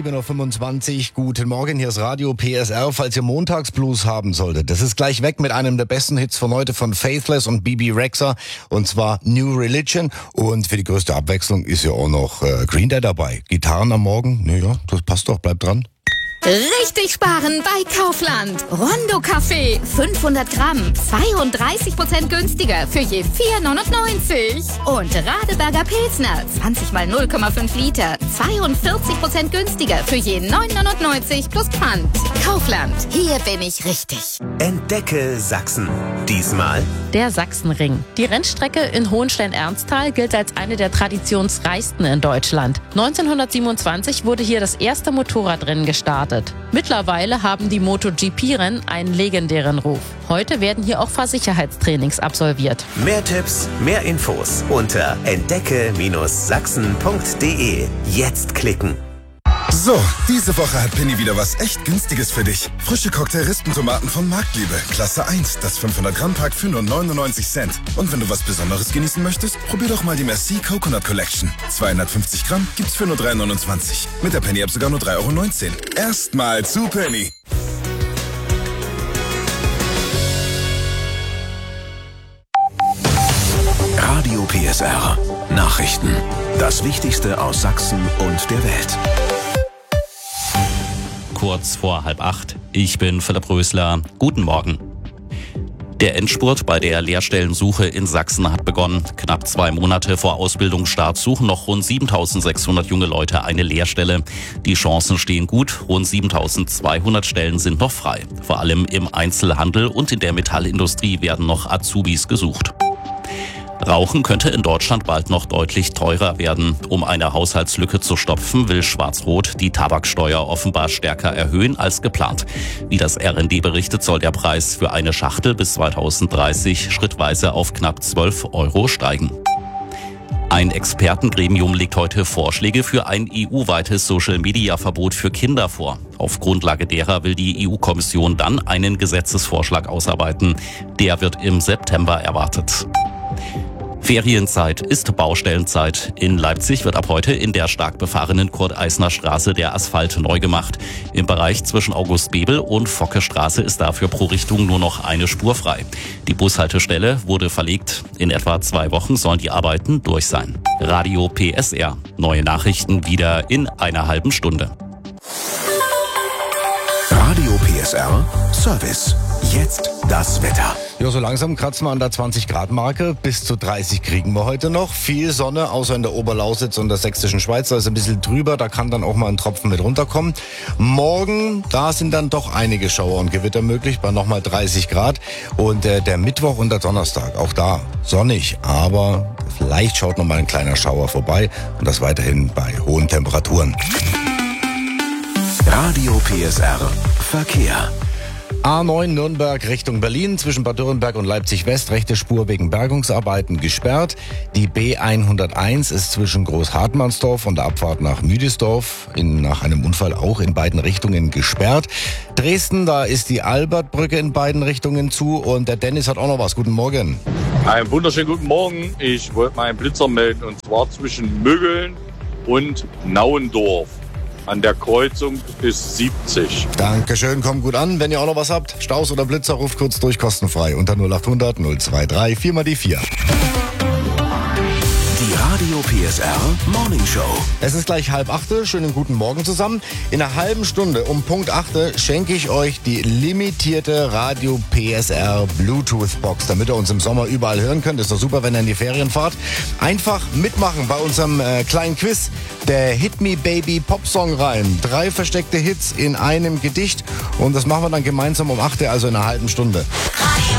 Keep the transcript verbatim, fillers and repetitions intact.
sieben Uhr fünfundzwanzig. Guten Morgen, hier ist Radio P S R. Falls ihr Montagsblues haben solltet, das ist gleich weg mit einem der besten Hits von heute von Faithless und B B Rexha, und zwar New Religion. Und für die größte Abwechslung ist ja auch noch äh, Green Day dabei. Gitarren am Morgen, naja, das passt doch, bleibt dran. Richtig sparen bei Kaufland. Rondo Kaffee, fünfhundert Gramm, zweiunddreißig Prozent günstiger für je vier neunundneunzig. Und Radeberger Pilsner, zwanzig mal null Komma fünf Liter, zweiundvierzig Prozent günstiger für je neun neunundneunzig plus Pfand. Kaufland, hier bin ich richtig. Entdecke Sachsen. Diesmal der Sachsenring. Die Rennstrecke in Hohenstein-Ernsthal gilt als eine der traditionsreichsten in Deutschland. neunzehnhundertsiebenundzwanzig wurde hier das erste Motorradrennen gestartet. Mittlerweile haben die MotoGP-Rennen einen legendären Ruf. Heute werden hier auch Fahrsicherheitstrainings absolviert. mehr Tipps, mehr Infos unter entdecke Sachsen punkt de. Jetzt klicken. So, diese Woche hat Penny wieder was echt Günstiges für dich. Frische Cocktail-Rispentomaten von Marktliebe. Klasse eins, das fünfhundert Gramm Pack für nur neunundneunzig Cent. Und wenn du was Besonderes genießen möchtest, probier doch mal die Merci Coconut Collection. zweihundertfünfzig Gramm gibt's für nur drei neunundzwanzig. Mit der Penny-App sogar nur drei Euro neunzehn. Erstmal zu Penny. Radio P S R. Nachrichten. Das Wichtigste aus Sachsen und der Welt. Kurz vor halb acht. Ich bin Philipp Rösler. Guten Morgen. Der Endspurt bei der Lehrstellensuche in Sachsen hat begonnen. Knapp zwei Monate vor Ausbildungsstart suchen noch rund siebentausendsechshundert junge Leute eine Lehrstelle. Die Chancen stehen gut. Rund siebentausendzweihundert Stellen sind noch frei. Vor allem im Einzelhandel und in der Metallindustrie werden noch Azubis gesucht. Rauchen könnte in Deutschland bald noch deutlich teurer werden. Um eine Haushaltslücke zu stopfen, will Schwarz-Rot die Tabaksteuer offenbar stärker erhöhen als geplant. Wie das R N D berichtet, soll der Preis für eine Schachtel bis zweitausenddreißig schrittweise auf knapp zwölf Euro steigen. Ein Expertengremium legt heute Vorschläge für ein E U-weites Social-Media-Verbot für Kinder vor. Auf Grundlage derer will die E U-Kommission dann einen Gesetzesvorschlag ausarbeiten. Der wird im September erwartet. Ferienzeit ist Baustellenzeit. In Leipzig wird ab heute in der stark befahrenen Kurt-Eisner-Straße der Asphalt neu gemacht. Im Bereich zwischen August-Bebel und Focke-Straße ist dafür pro Richtung nur noch eine Spur frei. Die Bushaltestelle wurde verlegt. In etwa zwei Wochen sollen die Arbeiten durch sein. Radio P S R. Neue Nachrichten wieder in einer halben Stunde. Radio P S R Service. Jetzt das Wetter. Ja, so langsam kratzen wir an der zwanzig Grad Marke. Bis zu dreißig kriegen wir heute noch. Viel Sonne, außer in der Oberlausitz und der sächsischen Schweiz. Da ist ein bisschen drüber, da kann dann auch mal ein Tropfen mit runterkommen. Morgen, da sind dann doch einige Schauer und Gewitter möglich, bei nochmal dreißig Grad. Und äh, der Mittwoch und der Donnerstag, auch da sonnig. Aber vielleicht schaut noch mal ein kleiner Schauer vorbei. Und das weiterhin bei hohen Temperaturen. Radio P S R Verkehr. A neun Nürnberg Richtung Berlin, zwischen Bad Dürrenberg und Leipzig West, rechte Spur wegen Bergungsarbeiten gesperrt. Die B hunderteins ist zwischen Großhartmannsdorf und der Abfahrt nach Müdesdorf in, nach einem Unfall auch in beiden Richtungen gesperrt. Dresden, da ist die Albertbrücke in beiden Richtungen zu, und der Dennis hat auch noch was. Guten Morgen. Einen wunderschönen guten Morgen. Ich wollte meinen Blitzer melden, und zwar zwischen Müggeln und Nauendorf. An der Kreuzung bis siebzig. Dankeschön, kommt gut an. Wenn ihr auch noch was habt, Staus oder Blitzer, ruft kurz durch, kostenfrei unter null achthundert null dreiundzwanzig vier mal die vier. Die Radio P S R Morning Show. Es ist gleich halb achte. Schönen guten Morgen zusammen. In einer halben Stunde um Punkt achte schenke ich euch die limitierte Radio P S R Bluetooth Box, damit ihr uns im Sommer überall hören könnt. Ist doch super, wenn ihr in die Ferien fahrt. Einfach mitmachen bei unserem äh, kleinen Quiz. Der Hit Me Baby Popsong rein. Drei versteckte Hits in einem Gedicht. Und das machen wir dann gemeinsam um achte, also in einer halben Stunde. Radio